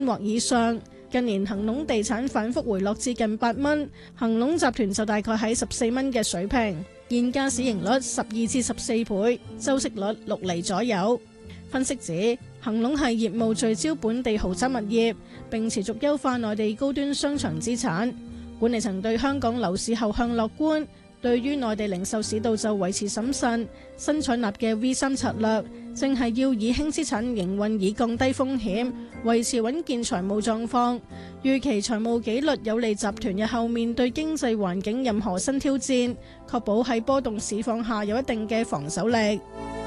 或以上。近年恒隆地產反覆回落至近8蚊，恒隆集團就大概喺14蚊嘅水平，現價市盈率12至14倍，周息率6厘左右。分析指恒隆係業務聚焦本地豪宅物業，並持續優化內地高端商場資產。管理層對香港樓市後向樂觀，對於內地零售市道就維持審慎。新採納嘅 V3 策略，正係要以輕資產營運以降低風險，維持穩健財務狀況。預期財務紀律有利集團日後面對經濟環境任何新挑戰，確保喺波動市況下有一定嘅防守力。